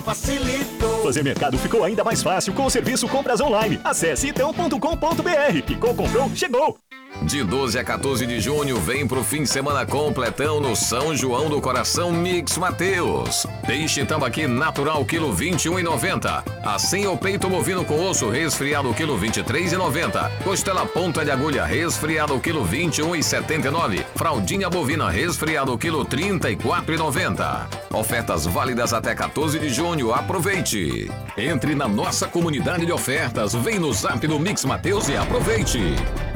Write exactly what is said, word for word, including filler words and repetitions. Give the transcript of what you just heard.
Facilitou. Fazer mercado ficou ainda mais fácil com o serviço Compras Online. Acesse itão ponto com ponto br. Picou, comprou, chegou! De doze a quatorze de junho, vem pro fim de semana completão no São João do Coração Mix Mateus. Peixe tambaqui natural, quilo vinte e um e noventa. Assim o peito bovino com osso resfriado, quilo vinte e três e noventa. Costela ponta de agulha resfriado, quilo vinte e um e setenta e nove. Fraldinha bovina resfriado, quilo trinta e quatro e noventa. Ofertas válidas até quatorze de junho. Aproveite! Entre na nossa comunidade de ofertas, vem no Zap do Mix Mateus e aproveite!